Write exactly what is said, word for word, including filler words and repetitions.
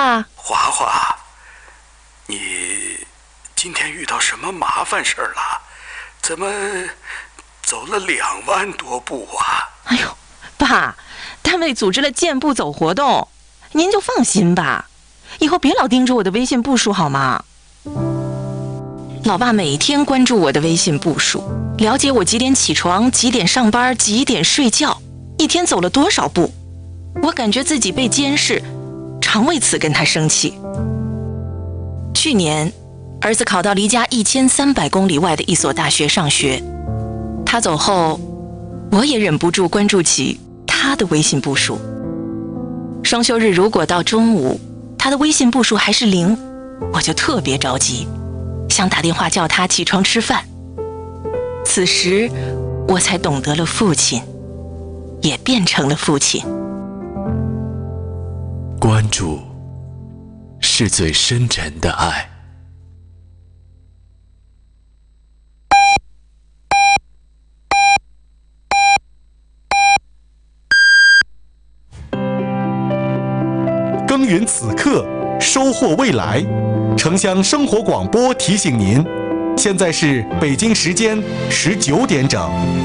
爸。 华华，你今天遇到什么麻烦事儿了？怎么走了两万多步啊？ 哎呦，爸，单位组织了健步走活动，您就放心吧，以后别老盯着我的微信步数好吗？老爸每天关注我的微信步数，了解我几点起床、几点上班、几点睡觉，一天走了多少步。我感觉自己被监视，常为此跟他生气。去年，儿子考到离家一千三百公里外的一所大学上学，他走后，我也忍不住关注起他的微信步数。双休日如果到中午，他的微信步数还是零，我就特别着急，想打电话叫他起床吃饭。此时，我才懂得了父亲，也变成了父亲。 关注是最深沉的爱。 耕耘此刻，收获未来。城乡生活广播提醒您，现在是北京时间十九点整。